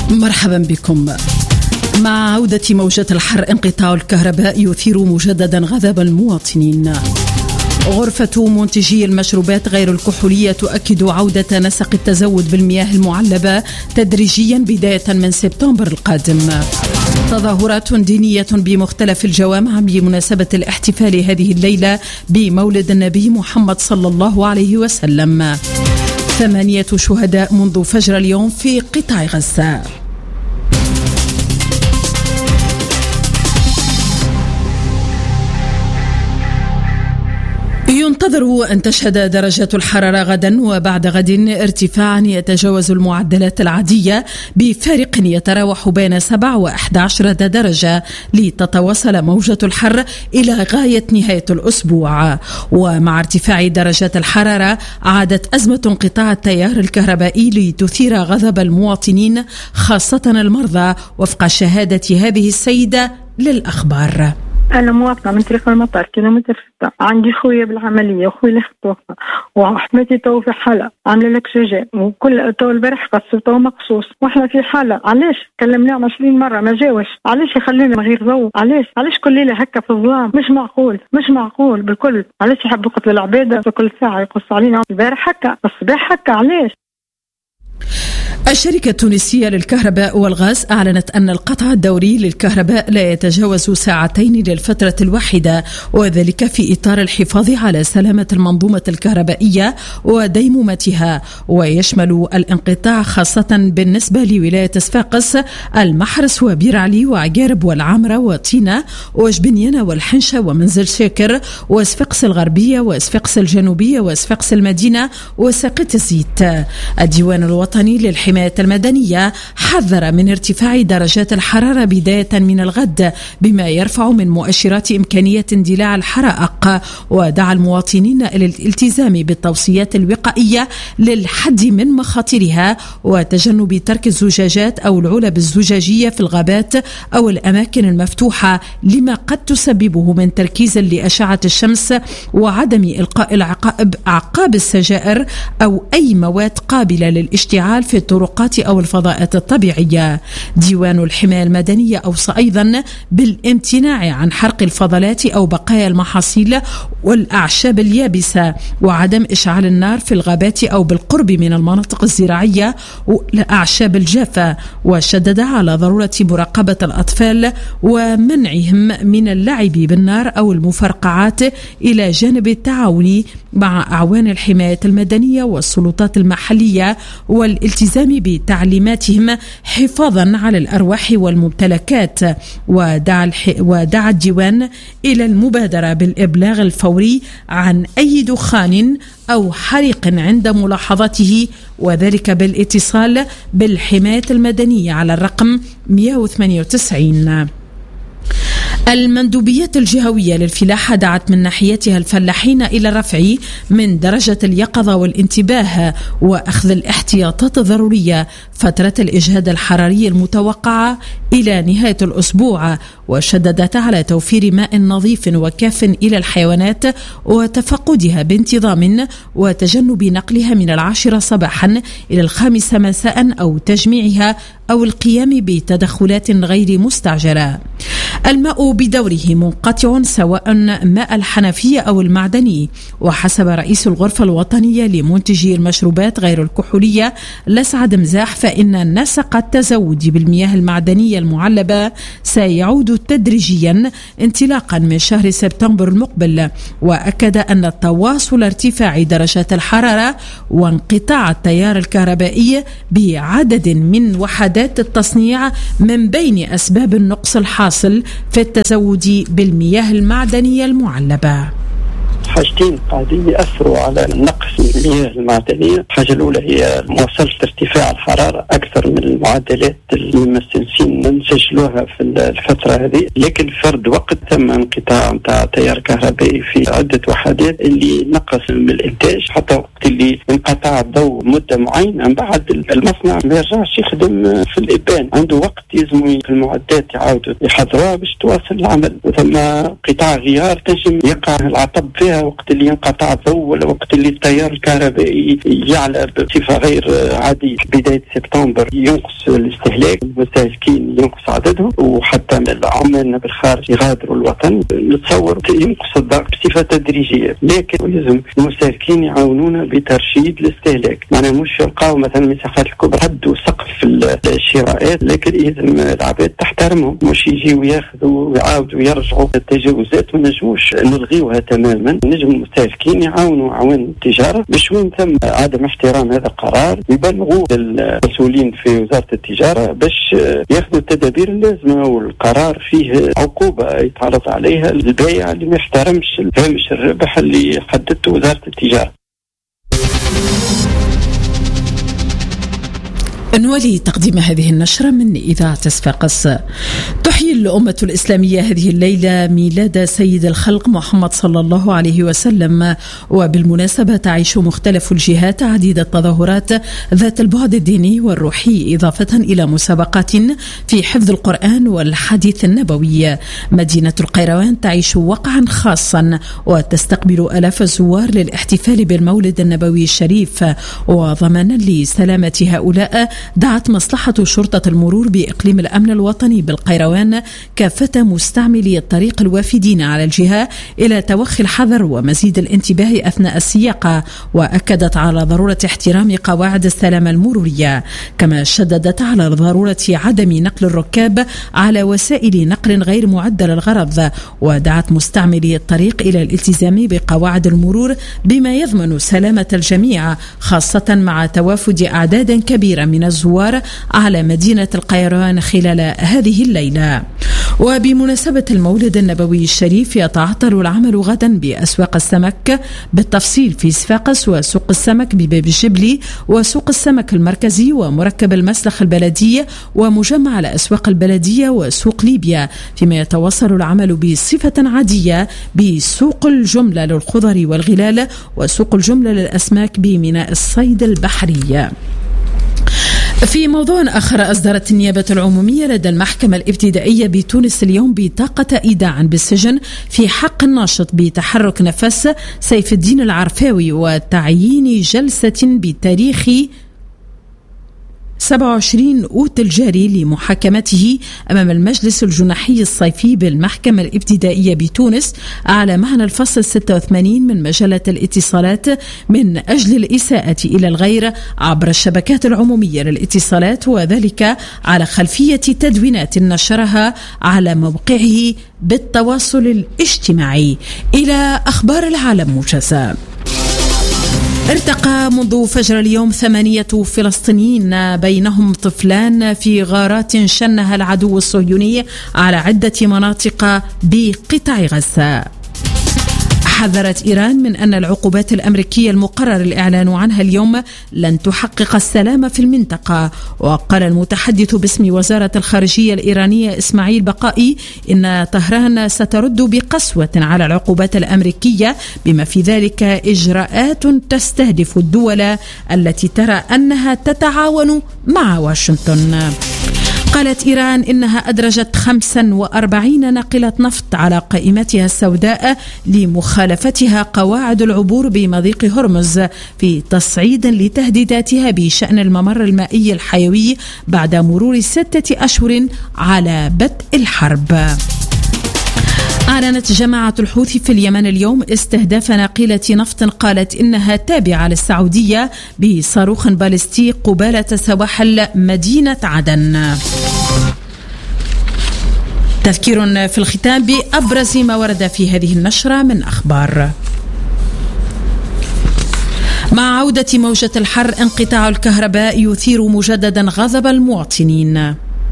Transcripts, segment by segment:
مرحبا بكم. مع عودة موجة الحر انقطاع الكهرباء يثير مجددا غضب المواطنين. غرفة منتجي المشروبات غير الكحولية تؤكد عودة نسق التزود بالمياه المعلبة تدريجيا بداية من سبتمبر القادم. تظاهرات دينية بمختلف الجوامع بمناسبة الاحتفال هذه الليلة بمولد النبي محمد صلى الله عليه وسلم. 8 شهداء منذ فجر اليوم في قطاع غزة. ينتظر أن تشهد درجات الحرارة غدا وبعد غد ارتفاعا يتجاوز المعدلات العادية بفارق يتراوح بين 7 و11 درجة لتتواصل موجة الحر إلى غاية نهاية الأسبوع. ومع ارتفاع درجات الحرارة عادت أزمة انقطاع التيار الكهربائي لتثير غضب المواطنين خاصة المرضى وفق شهادة هذه السيدة للأخبار. أنا مواطنة من طريق المطار كيلومتر 6. عندي خويا بالعملية وخويا اللي توفى وحماتي تو في حالة عاملة لك شجاع وكل تو البارح قصر تو مقصوص وإحنا في حالة. علاش كلمناه 20 مرة ما جاوش؟ علاش يخلينا من غير ضوء؟ علاش كل ليلة هكا في الظلام؟ مش معقول بالكل. علاش يحبوا قتل العبادة كل ساعة يقص علينا؟ البارح هكا الصباح هكا علاش؟ الشركة التونسية للكهرباء والغاز أعلنت أن القطع الدوري للكهرباء لا يتجاوز 2 ساعات للفترة الواحدة، وذلك في إطار الحفاظ على سلامة المنظومة الكهربائية وديمومتها، ويشمل الانقطاع خاصة بالنسبة لولاية صفاقس، المحرس وبير علي وعقارب والعامرة وطينة وجبنينة والحنشة ومنزل شاكر وصفاقس الغربية وصفاقس الجنوبية وصفاقس المدينة وساقط الزيت. الديوان الوطني للحماية المدنية حذر من ارتفاع درجات الحرارة بداية من الغد بما يرفع من مؤشرات إمكانية اندلاع الحرائق، ودعا المواطنين إلى الالتزام بالتوصيات الوقائية للحد من مخاطرها وتجنب ترك الزجاجات أو العلب الزجاجية في الغابات أو الأماكن المفتوحة لما قد تسببه من تركيز لأشعة الشمس وعدم إلقاء أعقاب السجائر أو أي مواد قابلة للاشتعال في الطرقات أو الفضاءات الطبيعية. ديوان الحماية المدنية أوصى أيضا بالامتناع عن حرق الفضلات أو بقايا المحاصيل والأعشاب اليابسة وعدم إشعال النار في الغابات أو بالقرب من المناطق الزراعية والأعشاب الجافة، وشدد على ضرورة مراقبة الأطفال ومنعهم من اللعب بالنار أو المفرقعات إلى جانب التعاون مع أعوان الحماية المدنية والسلطات المحلية والالتزام بتعليماتهم حفاظا على الأرواح والممتلكات. ودعا الديوان إلى المبادرة بالإبلاغ الفوري عن أي دخان أو حريق عند ملاحظته، وذلك بالاتصال بالحماية المدنية على الرقم 198. المندوبية الجهوية للفلاحة دعت من ناحيتها الفلاحين إلى الرفع من درجة اليقظة والانتباه وأخذ الاحتياطات الضرورية فترة الإجهاد الحراري المتوقعة إلى نهاية الأسبوع، وشددت على توفير ماء نظيف وكاف إلى الحيوانات وتفقدها بانتظام وتجنب نقلها من 10 صباحا إلى 5 مساء أو تجميعها أو القيام بتدخلات غير مستعجلة. الماء بدوره منقطع سواء ماء الحنفية أو المعدني، وحسب رئيس الغرفة الوطنية لمنتجي المشروبات غير الكحولية لسعد مزاح فإن نسق التزود بالمياه المعدنية المعلبة سيعود تدريجيا انطلاقا من شهر سبتمبر المقبل، وأكد أن تواصل ارتفاع درجات الحرارة وانقطاع التيار الكهربائي بعدد من وحدات التصنيع من بين أسباب النقص الحاصل في التزود بالمياه المعدنية المعلبة. حاجتين قاعدين يأثروا على نقص المياه المعدنية. الحاجة الأولى هي مواصلة ارتفاع الحرارة أكثر من المعدلات المستنسين نسجلوها في الفترة هذه، لكن فرد وقت تم انقطاع نتاع تيار كهربائي في عدة وحدات اللي نقص من الإنتاج حتى وقت اللي انقطع الضوء مدة معينة. من بعد المصنع ما يرجعش يخدم في الإبان، عنده وقت يلزم المعدات يعاودوا يحضروها باش تواصل العمل، وثم قطاع غيار تنجم يقع العطب فيها وقت اللي ينقطع الضوء ولا وقت اللي التيار الكهربائي يعلى بصفة غير عادية. بداية سبتمبر ينقص الاستهلاك، المستهلكين ينقص عددهم، وحتى عمالنا بالخارج يغادروا الوطن. نتصور ينقص الضغط بصفة تدريجية، لكن يلزم المستهلكين يعاونونا بترشيد الاستهلاك. معناها مش يلقاو مثلا المساحات الكبرى حدوا سقف الشراءات، لكن يلزم العباد تحترمهم، مش يجيوا ياخذوا ويعاودوا يرجعوا التجاوزات. ما نجموش نلغيوها تماما. نجم المستهلكين يعاونوا عوان التجارة باش وين ثم عدم احترام هذا القرار يبلغوا المسؤولين في وزارة التجارة باش ياخذوا التدابير اللازمة. والقرار فيه عقوبة يتعرض عليها البائع اللي ما يحترمش هامش الربح اللي حددته وزارة التجارة. نولي تقديم هذه النشرة من إذاعة صفاقس. تحيي الأمة الإسلامية هذه الليلة ميلاد سيد الخلق محمد صلى الله عليه وسلم، وبالمناسبة تعيش مختلف الجهات عديد التظاهرات ذات البعد الديني والروحي، إضافة إلى مسابقات في حفظ القرآن والحديث النبوي. مدينة القيروان تعيش وقعا خاصا وتستقبل آلاف الزوار للاحتفال بالمولد النبوي الشريف. وضمانا لسلامة هؤلاء دعت مصلحة شرطة المرور بإقليم الأمن الوطني بالقيروان كافة مستعملي الطريق الوافدين على الجهة إلى توخي الحذر ومزيد الانتباه أثناء السياقة، وأكدت على ضرورة احترام قواعد السلامة المرورية. كما شددت على ضرورة عدم نقل الركاب على وسائل نقل غير معدة للغرض، ودعت مستعملي الطريق إلى الالتزام بقواعد المرور بما يضمن سلامة الجميع، خاصة مع توافد أعداد كبيرة من الزوار على مدينة القيروان خلال هذه الليلة. وبمناسبة المولد النبوي الشريف يتعطل العمل غدا بأسواق السمك بالتفصيل في صفاقس وسوق السمك بباب الجبلي وسوق السمك المركزي ومركب المسلخ البلدي ومجمع الأسواق البلدية وسوق ليبيا، فيما يتواصل العمل بصفة عادية بسوق الجملة للخضر والغلال وسوق الجملة للأسماك بميناء الصيد البحري. في موضوع آخر، أصدرت النيابة العمومية لدى المحكمة الابتدائية بتونس اليوم بطاقة إيداع بالسجن في حق الناشط بتحرك نفس سيف الدين العرفاوي، وتعيين جلسة بتاريخ 27 أوت الجاري لمحاكمته أمام المجلس الجناحي الصيفي بالمحكمة الابتدائية بتونس على معنى الفصل 86 من مجلة الاتصالات من أجل الإساءة إلى الغير عبر الشبكات العمومية للاتصالات، وذلك على خلفية تدوينات نشرها على موقعه بالتواصل الاجتماعي. إلى أخبار العالم موجزة. ارتقى منذ فجر اليوم 8 فلسطينيين بينهم طفلان في غارات شنها العدو الصهيوني على عدة مناطق بقطاع غزة. حذرت إيران من أن العقوبات الأمريكية المقرر الإعلان عنها اليوم لن تحقق السلام في المنطقة. وقال المتحدث باسم وزارة الخارجية الإيرانية إسماعيل بقائي إن طهران سترد بقسوة على العقوبات الأمريكية، بما في ذلك إجراءات تستهدف الدول التي ترى أنها تتعاون مع واشنطن. قالت إيران إنها أدرجت 45 ناقلة نفط على قائمتها السوداء لمخالفتها قواعد العبور بمضيق هرمز في تصعيد لتهديداتها بشأن الممر المائي الحيوي بعد مرور 6 أشهر على بدء الحرب. أعلنت جماعة الحوثي في اليمن اليوم استهداف ناقلة نفط قالت إنها تابعة للسعودية بصاروخ باليستي قبالة سواحل مدينة عدن. تذكير في الختام بأبرز ما ورد في هذه النشرة من أخبار. مع عودة موجة الحر انقطاع الكهرباء يثير مجددا غضب المواطنين.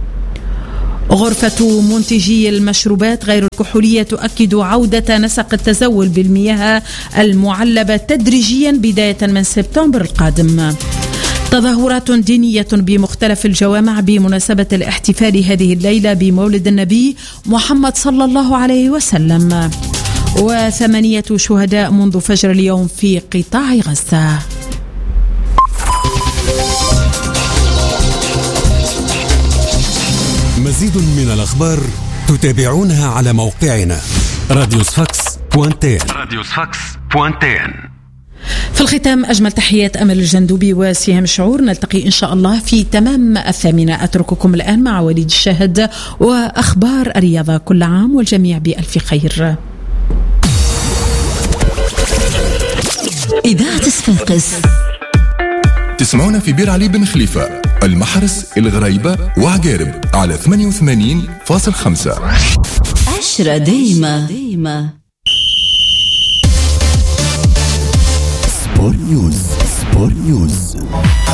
غرفة منتجي المشروبات غير الكحولية تؤكد عودة نسق التزول بالمياه المعلبة تدريجيا بداية من سبتمبر القادم. تظاهرات دينية بمختلف الجوامع بمناسبة الاحتفال هذه الليلة بمولد النبي محمد صلى الله عليه وسلم. و8 شهداء منذ فجر اليوم في قطاع غزة. مزيد من الأخبار تتابعونها على موقعنا راديو صفاقس.tn. في الختام أجمل تحيات أمل الجندوبي وسهام شعور. نلتقي إن شاء الله في تمام 8. أترككم الآن مع وليد الشاهد وأخبار الرياضة. كل عام والجميع بألف خير. إذاعة صفاقس تسمعونا في بير علي بن خليفة، المحرس، الغريبة وعقارب على 88.5. 10 دايما. سبور نيوز.